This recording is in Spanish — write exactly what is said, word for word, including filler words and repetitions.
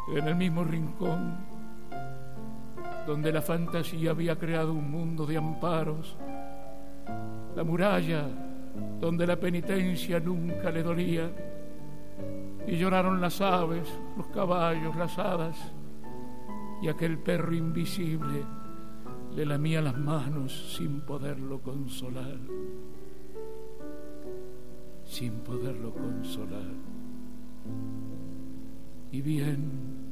en el mismo rincón donde la fantasía había creado un mundo de amparos, la muralla donde la penitencia nunca le dolía, y lloraron las aves, los caballos, las hadas, y aquel perro invisible le lamía las manos sin poderlo consolar, sin poderlo consolar. Y bien